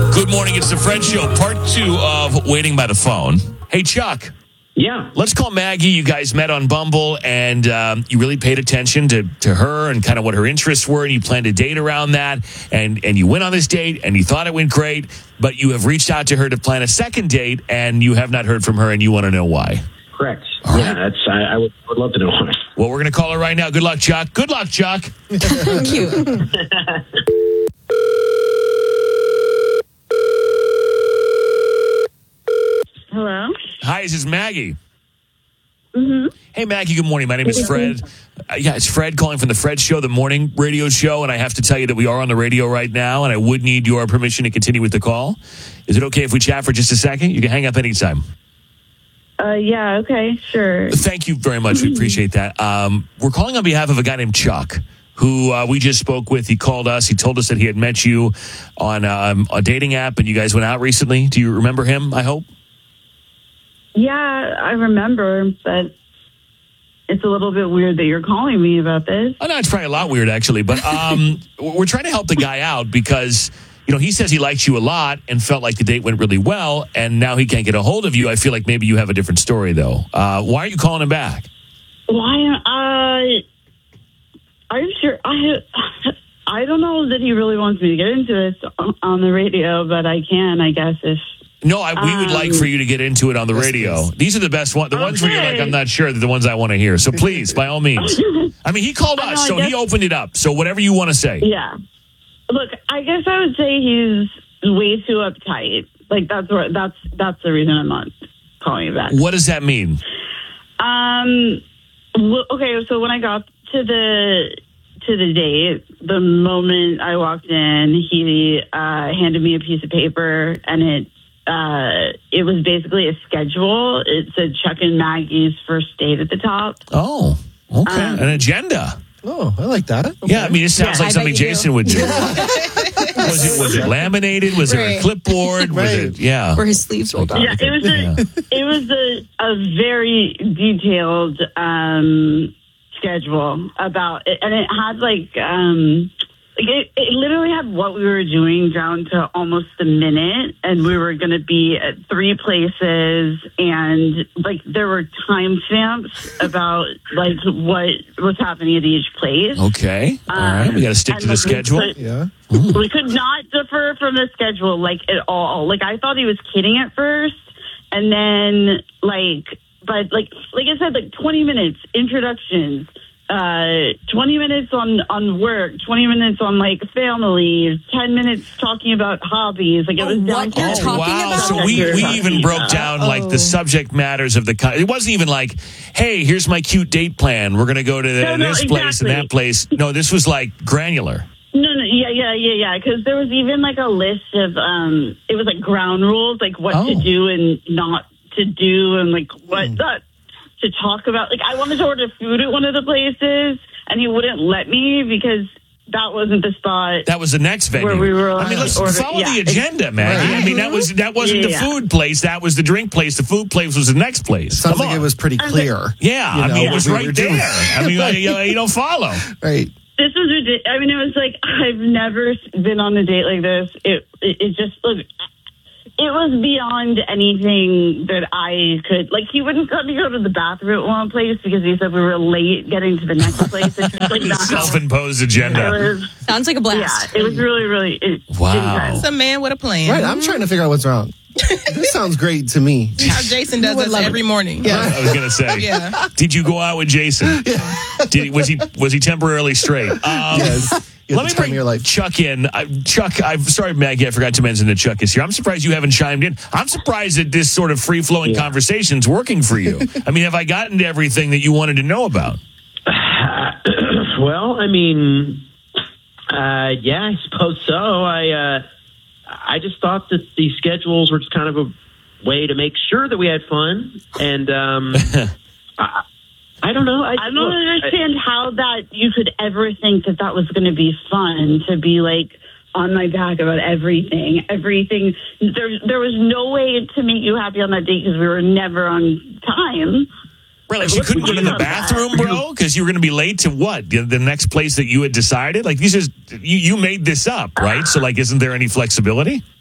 Good morning. It's the Fred Show, part 2 of Waiting by the Phone. Hey, Chuck. Yeah. Let's call Maggie. You guys met on Bumble, and you really paid attention to her and kind of what her interests were, and you planned a date around that, and you went on this date, and you thought it went great, but you have reached out to her to plan a second date, and you have not heard from her, and you want to know why. Correct. All yeah, right. I would love to know why. Well, we're going to call her right now. Good luck, Chuck. Good luck, Chuck. Cute. Hello? Hi, this is Maggie. Mm-hmm. Hey, Maggie, good morning. My name is Fred. It's Fred calling from the Fred Show, the morning radio show, and I have to tell you that we are on the radio right now, and I would need your permission to continue with the call. Is it okay if we chat for just a second? You can hang up anytime. Yeah, okay, sure. Thank you very much. We appreciate that. We're calling on behalf of a guy named Chuck, who we just spoke with. He called us. He told us that he had met you on a dating app, and you guys went out recently. Do you remember him, I hope? Yeah, I remember, but it's a little bit weird that you're calling me about this. Oh, no, it's probably a lot weird, actually. But we're trying to help the guy out because, you know, he says he likes you a lot and felt like the date went really well, and now he can't get a hold of you. I feel like maybe you have a different story, though. Why are you calling him back? Why? I'm sure. I don't know that he really wants me to get into this on the radio, but I can, I guess, if... No, we would like for you to get into it on the radio. These are the best ones. The ones where you're like, I'm not sure, they're the ones I want to hear. So please, by all means. I mean, he called us, so he opened it up. So whatever you want to say. Yeah. Look, I guess I would say he's way too uptight. Like, that's the reason I'm not calling you back. What does that mean? Okay, so when I got to the date, the moment I walked in, he handed me a piece of paper, and it was basically a schedule. It said Chuck and Maggie's first date at the top. Oh, okay. An agenda. Oh, I like that. Okay. Yeah, I mean, it sounds like something Jason would do. Was it laminated? Was there a clipboard? Was it, yeah. Were his sleeves rolled up? Yeah, it was a very detailed schedule about it, and it had it literally had what we were doing down to almost a minute, and we were going to be at 3 places, and there were timestamps about what was happening at each place. Okay, all right, we got to stick to the schedule. We could not differ from the schedule at all. I thought he was kidding at first, and then but like I said, 20 minutes introductions. 20 minutes on work, 20 minutes on family, 10 minutes talking about hobbies. It was down to So we even broke down the subject matters of the. It wasn't even hey, here's my cute date plan. We're gonna go to this place and that place. No, this was granular. No, yeah. Because there was even a list of it was ground rules, what to do and not to do, and what to talk about. I wanted to order food at one of the places, and he wouldn't let me because that wasn't the spot. That was the next venue. Where we were. I mean, let's follow the agenda, Maggie. I mean, that wasn't the food place. That was the drink place. The food place was the next place. Sounds like it was pretty clear. Yeah, I mean, it was right there. I mean, you don't follow. Right. This was ridiculous. I mean, it was I've never been on a date like this. It just looked. It was beyond anything that I could... he wouldn't let me go to the bathroom at one place because he said we were late getting to the next place. It's just self-imposed agenda. Sounds like a blast. Yeah, it was really, really... Wow. It's a man with a plan. Right, I'm trying to figure out what's wrong. This sounds great to me. How Jason does this every morning. Yeah. I was going to say. Yeah. Did you go out with Jason? Yeah. Was he temporarily straight? Yes. Let me bring Chuck in. Chuck, I'm sorry, Maggie, I forgot to mention that Chuck is here. I'm surprised you haven't chimed in. I'm surprised that this sort of free-flowing conversation is working for you. I mean, have I gotten to everything that you wanted to know about? Well, I mean, yeah, I suppose so. I just thought that these schedules were just kind of a way to make sure that we had fun, and I don't know. I don't understand how that you could ever think that was going to be fun to be on my back about everything. There was no way to make you happy on that date because we were never on time. Right, you couldn't go to the bathroom, bro, because you were going to be late to what? The next place that you had decided? You made this up, right? So, isn't there any flexibility? I mean,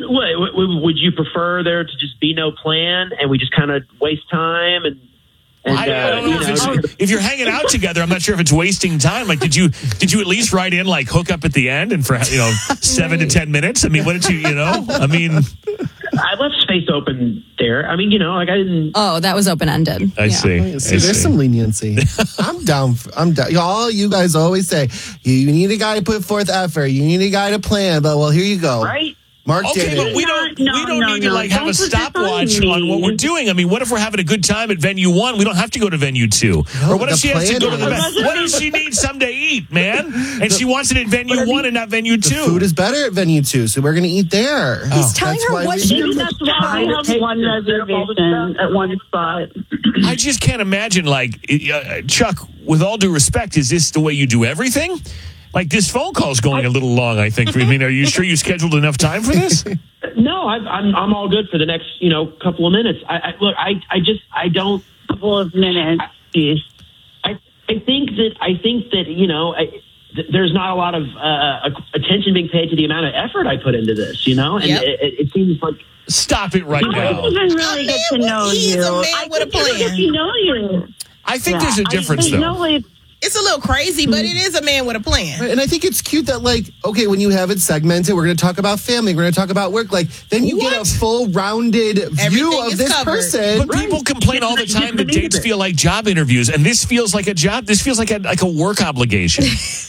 Would you prefer there to just be no plan and we just kind of waste time and I don't know if you're hanging out together. I'm not sure if it's wasting time. Like, did you at least write in like hook up at the end and for 7 to 10 minutes? I mean, what did you I mean, I left space open there. I mean, I didn't. Oh, that was open ended. I see. There's some leniency. I'm down. All you guys always say, you need a guy to put forth effort. You need a guy to plan. But well, here you go. Right. Mark okay, did but it. we don't need to have a stopwatch on what we're doing. I mean, what if we're having a good time at venue 1? We don't have to go to venue 2. Or what if she has to go to the venue? What if she needs something to eat, man? And she wants it at venue 1 and not venue 2. The food is better at venue 2, so we're going to eat there. He's telling her what she Maybe that's why I have one reservation at one spot. I just can't imagine, Chuck, with all due respect, is this the way you do everything? Like, this phone call's going a little long, I think. I mean, are you sure you scheduled enough time for this? No, I'm all good for the next couple of minutes. I don't Couple of minutes, please. I think that there's not a lot of attention being paid to the amount of effort I put into this, and it seems like. Stop it right I now. didn't even really get to know He's you. a man with a plan. Get to know you. I think there's a difference, though. No way. It's a little crazy, but it is a man with a plan. And I think it's cute that, when you have it segmented, we're going to talk about family, we're going to talk about work. Then you get a full rounded view Everything of is this covered. person. But people complain all the time that dates feel like job interviews, and this feels like a job. This feels like a work obligation.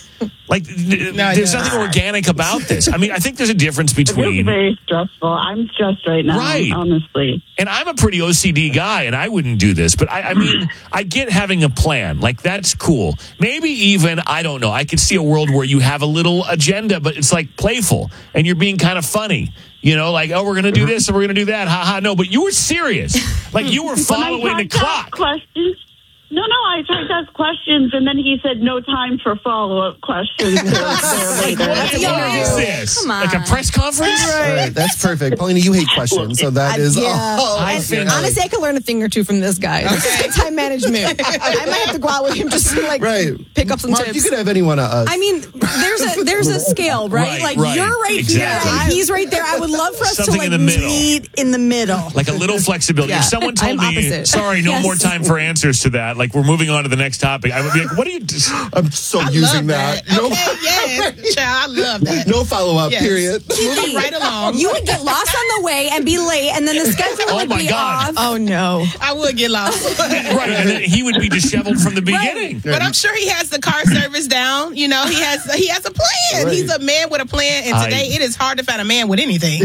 There's nothing organic about this. I mean, I think there's a difference It's between. very stressful. I'm stressed right now, Right. honestly. And I'm a pretty OCD guy, and I wouldn't do this. But I mean, I get having a plan. That's cool. Maybe even, I don't know, I could see a world where you have a little agenda, but it's playful, and you're being kind of funny. Oh, we're going to do this and we're going to do that. Ha ha. No, but you were serious. You were following the clock. Questions. No, I tried to ask questions, and then he said no time for follow-up questions. What is this? Come on. Like a press conference? Right, that's perfect. Paulina, you hate questions, so that is. I think. Honestly, I could learn a thing or two from this guy. Okay. Time management. I might have to go out with him just to pick up some Mark, tips. you could have any one of us. I mean, there's a scale, right? Right, you're right exactly. here and he's right there. I would love for us Something to in the middle. meet in the middle. Like a little flexibility. Yeah. If someone told I'm me, opposite. sorry, no Yes. more time for answers to that, we're moving on to the next topic, I would be like, what are you I'm so I using love that. No, Okay, yes. Child, I love that. no follow up. Yes. Period. Moving right along. You would get lost on the way and be late, and then the schedule would my be God. off. Oh no! I would get lost. Right, and then he would be disheveled from the beginning. But I'm sure he has the car service down. He has a plan. Right. He's a man with a plan, and today it is hard to find a man with anything.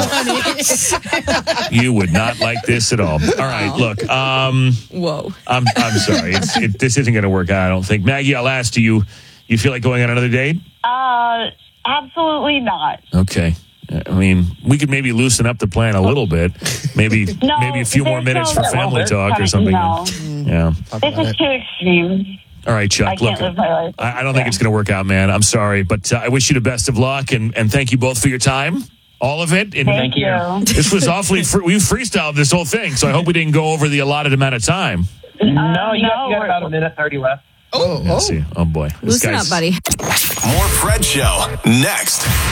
Honey, You would not like this at all. All right, look, Whoa! I'm sorry. This isn't going to work out, I don't think. Maggie, I'll ask you feel like going on another date? Absolutely not. Okay. I mean, we could maybe loosen up the plan a little bit. Maybe a few more minutes for family talk or something. No. Yeah. This is too extreme. All right, Chuck. I can't live my life. I don't think it's going to work out, man. I'm sorry, but I wish you the best of luck, and thank you both for your time. All of it. And Thank you. This was awfully we freestyled this whole thing, so I hope we didn't go over the allotted amount of time. No, you got about a minute 30 left. Yeah, see. Oh boy. This Loosen guy's- up, buddy. More Fred Show next.